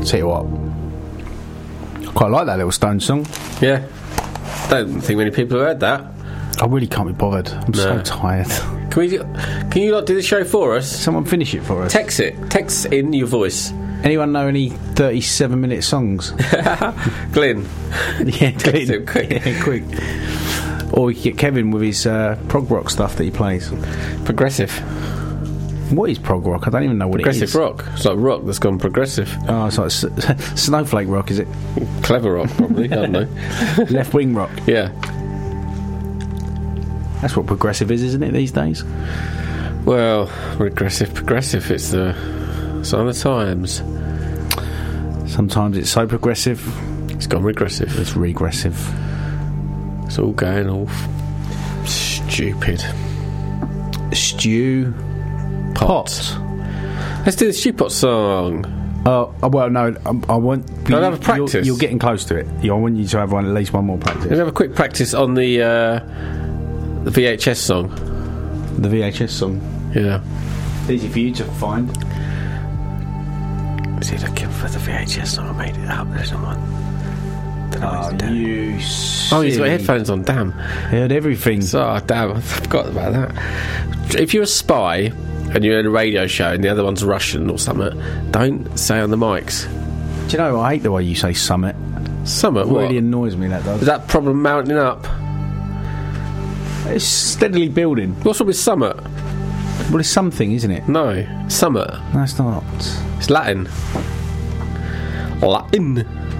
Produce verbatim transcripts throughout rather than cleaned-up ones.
tell you what, I quite like that little Stones song. Yeah. Don't think many people have heard that. I really can't be bothered. I'm No. so tired. Can we? Do, can you not do the show for us? Someone finish it for us. Text it. Text in your voice. Anyone know any thirty-seven minute songs? Glenn. Yeah, Text it quick. Yeah, quick. Or we could get Kevin with his uh, prog rock stuff that he plays. Progressive. What is prog rock? I don't even know what Progressive it is. rock. It's like rock that's gone progressive. Oh, it's like s- snowflake rock, is it? Clever rock, probably. I don't know. Left wing rock. Yeah. That's what progressive is, isn't it, these days? Well, regressive, progressive. It's the sign of the times. Sometimes it's so progressive, It's gone regressive. it's regressive. It's all going all f- stupid. Stew Pot. Let's do the Stew Pot song. Oh, uh, well, no, I, I want. No, I'll have a you're- practice. You're, getting close to it. Yeah, I want you to have one, at least one more practice. Let's have a quick practice on the uh, the V H S song. The V H S song. Yeah. It's easy for you to find. Is he looking for the V H S song? I made it up. There's someone. Oh, you. Oh, he's got silly- headphones on. Damn. Heard everything. So, oh, damn. I forgot about that. If you're a spy and you're in a radio show and the other one's Russian or something, don't say on the mics. Do you know? I hate the way you say summit. Summit. It What? really annoys me. That Is does. that problem mounting up? It's steadily building. What's wrong with Summit? Well, it's something, isn't it? No. Summit. No, it's not. It's Latin. Latin.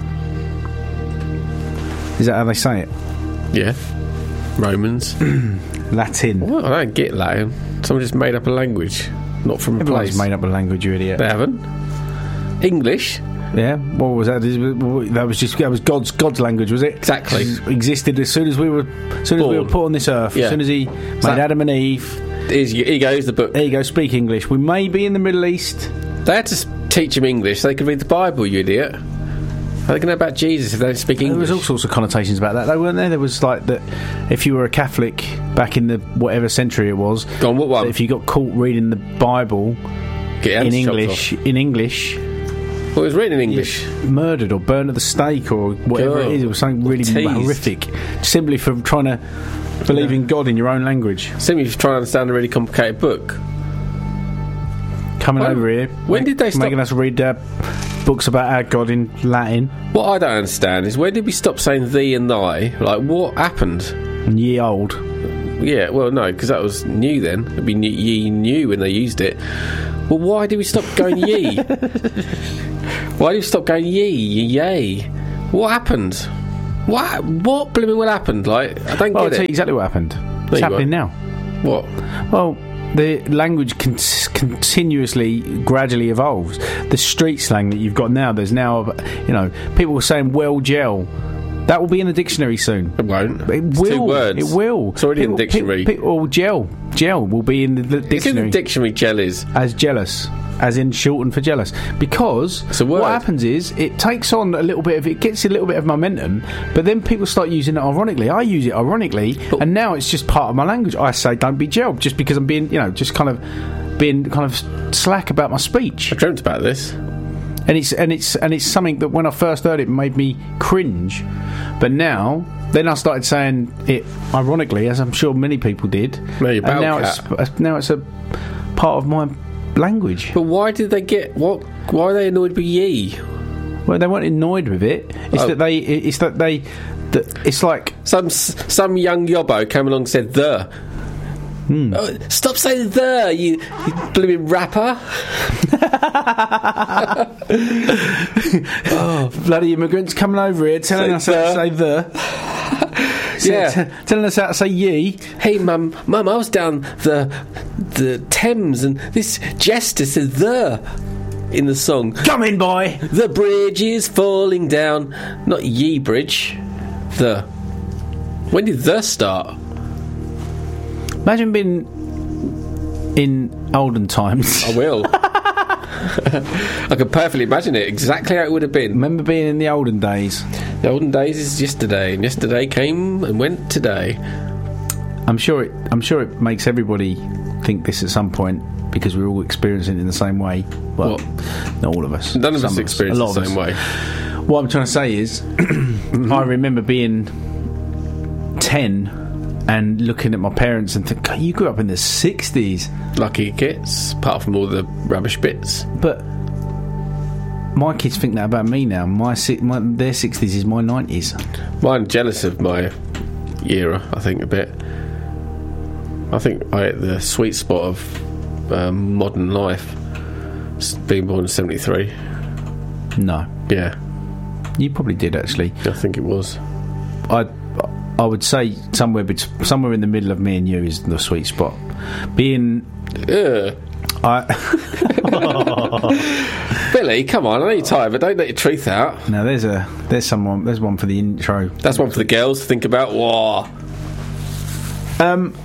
Is that how they say it? Yeah. Romans. Latin. What? I don't get Latin. Someone just made up a language. Not from a Everyone's place. made up a language, you idiot. They haven't. English. Yeah. What was that? That was just that was God's God's language, was it? Exactly. It existed as soon as we were as soon as we Born. were put on this earth. Yeah. As soon as He made that- Adam and Eve. Here's, here you go. Here's the book. There you go. Speak English. We may be in the Middle East. They had to s- teach them English so they could read the Bible, you idiot. How are they going to know about Jesus if they don't speak There English? was all sorts of connotations about that, though, weren't there? There was like that if you were a Catholic back in the whatever century it was. Go on, what one? that if you got caught reading the Bible Get your in hands chopped English, in English, off. Well, it was written in English. murdered or burned at the stake or whatever God. it is, it was something really Teased. horrific, simply for trying to believe in God in your own language. Simply for trying to understand a really complicated book. Coming When- over here, when did they stop- making us read uh, books about our God in Latin? What I don't understand is when did we stop saying thee and thy? Like, what happened? And ye old. Yeah, well, no, because that was new then. It'd be new, ye new when they used it. Well, why did we stop going ye? Why did we stop going ye, yay? What happened? What what blooming well happened? Like, I don't Well, I'll get tell you it. exactly what happened. you It's go. happening now. What? Well, the language con- continuously, gradually evolves. The street slang that you've got now, there's now, you know, people were saying well gel. That will be in the dictionary soon. It won't. It It's will. two words. It will. It's already in the dictionary. Pe- pe- or gel. Gel will be in the, the It's in dictionary the dictionary, gel is. as jealous, as in shortened for jealous. Because It's a word. what happens is it takes on a little bit of it gets a little bit of momentum, but then people start using it ironically. I use it ironically, But- and now it's just part of my language. I say don't be gel just because I'm being, you know, just kind of being kind of slack about my speech. I dreamt about this. And it's and it's and it's something that when I first heard it made me cringe, but now then I started saying it ironically, as I'm sure many people did. No, you're and now battle it's now it's a part of my language. But why did they get what? Why are they annoyed with ye? Well, they weren't annoyed with it. It's Oh. that they. It's that they. That it's like Some some young yobbo came along and said the. Hmm. Oh, stop saying the, you, you blooming rapper. oh, bloody immigrants coming over here telling Say us how to the. say the. Yeah. T- telling us how to say ye. Hey, mum, mum, I was down the the Thames and this jester said the in the song. Come in, boy. The bridge is falling down. Not ye bridge. The. When did the start? Imagine being in olden times. I will. I can perfectly imagine it, exactly how it would have been. Remember being in the olden days. The olden days is yesterday, and yesterday came and went today. I'm sure it. I'm sure it makes everybody think this at some point because we're all experiencing it in the same way. Well, What? not all of us. None of Some us experience A it lot the of same us. way. What I'm trying to say is, I remember being ten and looking at my parents and think, you grew up in the sixties. Lucky it gets, apart from all the rubbish bits. But my kids think that about me now. My, si- my their sixties is my nineties. Mine jealous of my era, I think, a bit. I think I hit the sweet spot of um, modern life. S- Being born in seventy-three. No, Yeah, you probably did actually. I think it was. I I would say somewhere bet- somewhere in the middle of me and you is the sweet spot. Being Ugh. I Billy, come on, I know you're tired, but don't let your truth out. now there's a there's someone there's one for the intro. That's one for the girls to think about. Whoa. Um,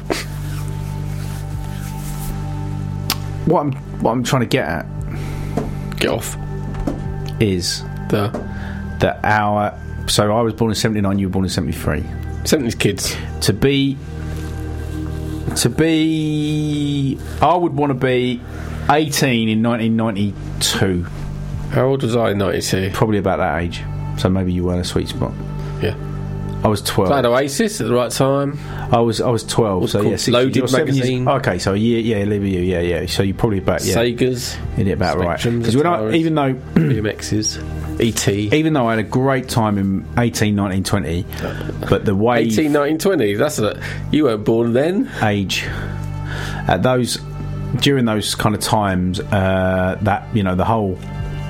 what I'm what I'm trying to get at Get off. is The that our so I was born in seventy-nine, you were born in seventy-three. seventies kids. To be to be I would want to be eighteen in nineteen ninety-two, How old was I in ninety-two? probably about that age. So maybe you were a sweet spot. Yeah. I was twelve. I had Oasis at the right time. I was I was twelve. So called yeah, six, Loaded you're seven years- magazine. okay, so yeah, yeah, live with you, yeah, yeah. So you probably about yeah, Segas. you did about right. Spectrums, Because when I Ataris. even though B M Xs. E T. even though I had a great time in eighteen, nineteen, twenty, but the wave eighteen, nineteen, twenty. That's a, you weren't born then. age at those during those kind of times, uh, that you know the whole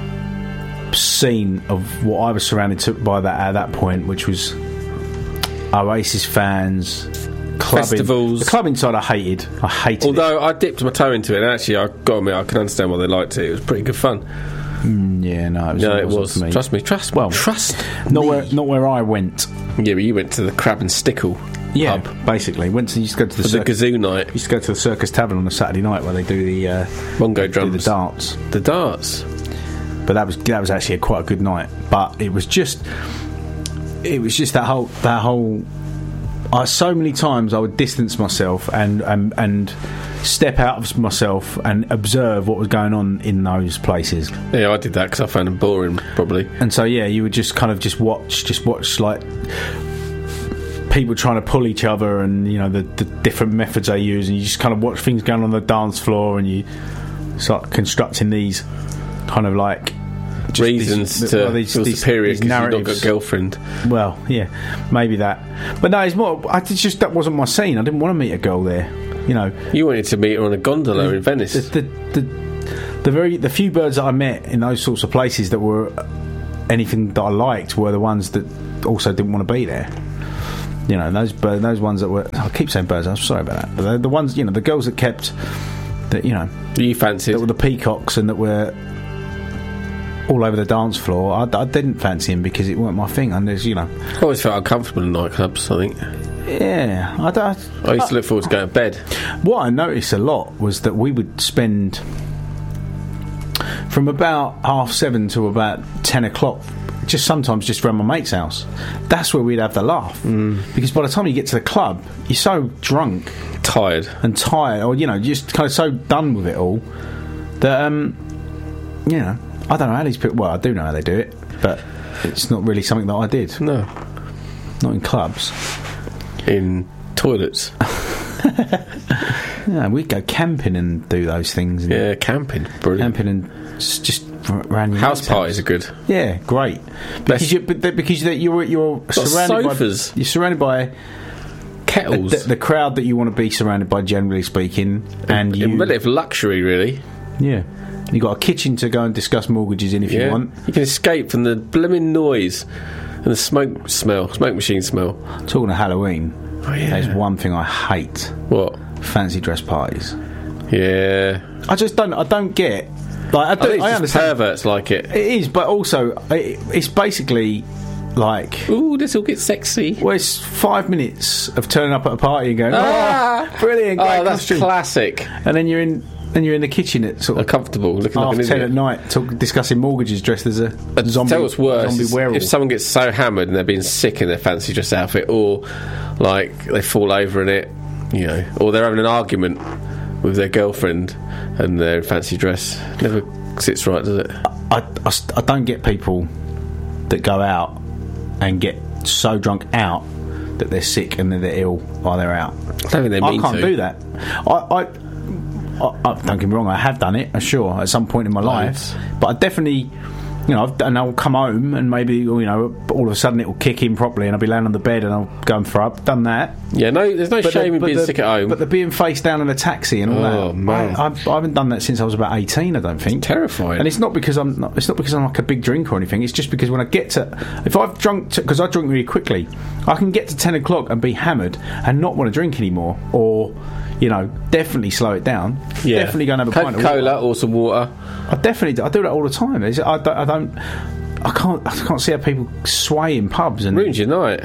scene of what I was surrounded to by that at that point, which was Oasis fans, clubbing, Festivals. the clubbing side I hated. I hated. Although I dipped my toe into it, and actually, I got to admit, I can understand why they liked it. It was pretty good fun. it. Yeah, no, it was, No, it it wasn't was. for me. Trust me. Trust. Well, trust. Not me. where not where I went. Yeah, but you went to the Crab and Stickle Yeah, pub basically went to used to go to the, for the circus, Gazoo night. used to go to the Circus Tavern on a Saturday night where they do the uh, Bongo do the drums. darts. The darts. But that was that was actually a quite a good night. But it was just it was just that whole that whole. I so many times I would distance myself and and and step out of myself and observe what was going on in those places. Yeah, I did that because I found them boring, probably. And so yeah, you would just kind of just watch, just watch like people trying to pull each other, and you know the, the different methods they use, and you just kind of watch things going on the dance floor, and you start constructing these kind of like just Reasons these- to well, these- feel these- superior these because you've not got a narratives. girlfriend. Well, yeah, maybe that. But no, it's more. I it's just that wasn't my scene. I didn't want to meet a girl there. You know, You wanted to meet her on a gondola in Venice. the the, the the very the few birds that I met in those sorts of places that were anything that I liked were the ones that also didn't want to be there. You know, those bird, those ones that were. I keep saying birds. I'm sorry about that. But the, the ones, you know, the girls that kept that, you know, You fancied. that were the peacocks and that were all over the dance floor. I, I didn't fancy him because it weren't my thing. And there's, you know, I always felt uncomfortable in nightclubs, I think. yeah. I don't. I used to look forward to going to bed. What I noticed a lot was that we would spend from about half seven to about ten o'clock, just sometimes just around my mate's house. That's where we'd have the laugh. Mm. Because by the time you get to the club, you're so drunk Tired. and tired, or, you know, just kind of so done with it all, that, um, you know, I don't know how these people, well, I do know how they do it, but it's not really something that I did. No. Not in clubs. In toilets. Yeah, we'd go camping and do those things. And Yeah, camping. Brilliant. camping and s- just r- around your House mate's parties are good. Yeah, great. Because you, but the, because that you're you're surrounded sofas. by you're surrounded by Kettles. the, the crowd that you want to be surrounded by, generally speaking, and in you relative luxury, really. yeah, you got a kitchen to go and discuss mortgages in if Yeah. you want. You can escape from the blooming noise and the smoke smell, smoke machine smell. Talking of Halloween, Oh, yeah. there's one thing I hate: What? fancy dress parties. Yeah. I just don't. I don't get. Like I, I do, think I it's just understand perverts like it. it is, but also it, it's basically like. Ooh, this will get sexy. Well, it's five minutes of turning up at a party and going, Ah! "Oh, brilliant, great Oh, that's costume." classic. And then you're in, then you're in the kitchen at sort Are of comfortable, looking half like an ten at idiot. night, talk, discussing mortgages, dressed as a zombie. Tell what's worse zombie is werewolf. if someone gets so hammered and they're being sick in their fancy dress outfit, or like they fall over in it, you know, or they're having an argument with their girlfriend and their fancy dress. Never sits right, does it? I, I, I don't get people that go out and get so drunk out that they're sick and that they're ill while they're out. I don't think they mean I can't to. do that. I, I, I, I don't get me wrong. I have done it, sure, at some point in my Loads. life, but I definitely. You know, and I'll come home and maybe, you know, all of a sudden it will kick in properly and I'll be laying on the bed and I'll go and throw up. Done that. Yeah, no, there's no But shame the- in but being the- sick at home. But the being face down in a taxi and all Oh, that. man. I, I, I haven't done that since I was about eighteen, I don't think. Terrifying. And it's not because I'm not, it's not because I'm like a big drinker or anything. It's just because when I get to, if I've drunk, because I drink really quickly, I can get to ten o'clock and be hammered and not want to drink anymore, or, you know, definitely slow it down. yeah. Definitely go and have a pint of Coca-Cola water. or some water. I definitely do. I do that all the time. It's, I, don't, I don't. I can't. I can't see how people sway in pubs and. Ruins your night.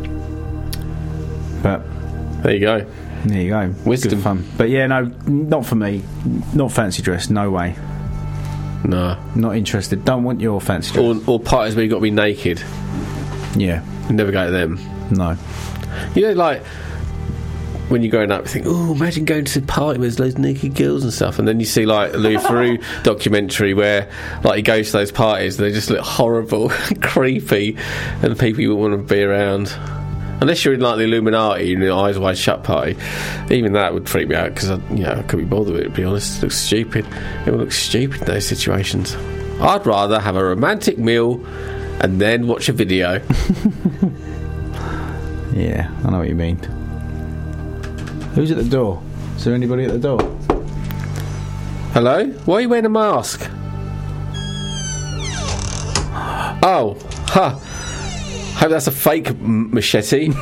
But There you go. there you go. Wisdom. Good fun. But yeah, no, not for me. Not fancy dress. No way. No. Not interested. Don't want your fancy dress. Or, or parties where you've got to be naked. Yeah. Never go to them. No. You know, like, when you're growing up, you think, oh, imagine going to a party where there's loads of naked girls and stuff. And then you see, like, a Louis Theroux documentary where, like, he goes to those parties and they just look horrible, creepy, and people you wouldn't want to be around. Unless you're in, like, the Illuminati and the Eyes Wide Shut party. Even that would freak me out because, you know, I couldn't be bothered with it, to be honest. It looks stupid. It would look stupid in those situations. I'd rather have a romantic meal and then watch a video. Yeah, I know what you mean. Who's at the door? Is there anybody at the door? Hello? Why are you wearing a mask? Oh, huh. Hope that's a fake m- machete. It's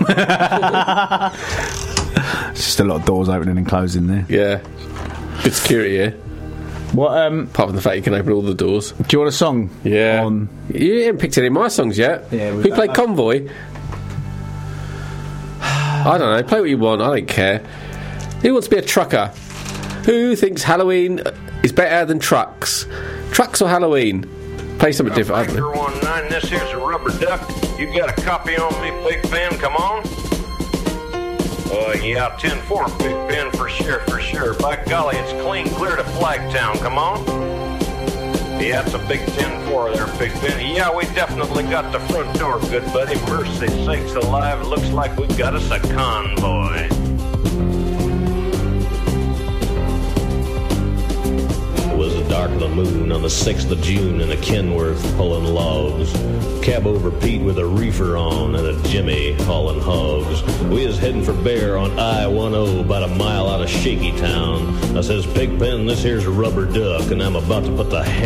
just a lot of doors opening and closing there. Yeah. Good security here. What? Um, Apart from the fact you can open all the doors. do you want a song? Yeah. On You haven't picked any of my songs yet. Yeah, we've we done played that. Convoy. I don't know. Play what you want. I don't care. Who wants to be a trucker? Who thinks Halloween is better than trucks? Trucks or Halloween? Play something different. I don't know. Factor one nine, this here's a rubber duck. You got a copy on me, Big Ben, come on. Uh, yeah, ten four, Big Ben, for sure, for sure. By golly, it's clean clear to Flagtown, come on. Yeah, it's a big ten four there, Big Ben. Yeah, we definitely got the front door, good buddy. Mercy sakes alive, it looks like we got us a convoy. It was a dark of the moon on the sixth of June in a Kenworth pulling logs. Cab over Pete with a reefer on and a Jimmy hauling hogs. We is heading for Bear on I ten about a mile out of Shaky Town. I says, Pigpen, this here's a rubber duck, and I'm about to put the